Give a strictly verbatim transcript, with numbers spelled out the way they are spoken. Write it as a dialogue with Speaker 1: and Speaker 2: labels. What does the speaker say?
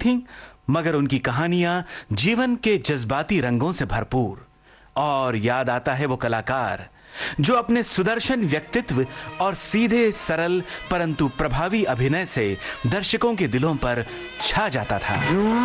Speaker 1: थीं, मगर उनकी कहानियां जीवन के जज्बाती रंगों से भरपूर। और याद आता है वो कलाकार जो अपने सुदर्शन व्यक्तित्व और सीधे सरल परंतु प्रभावी अभिनय से दर्शकों के दिलों पर छा जाता था।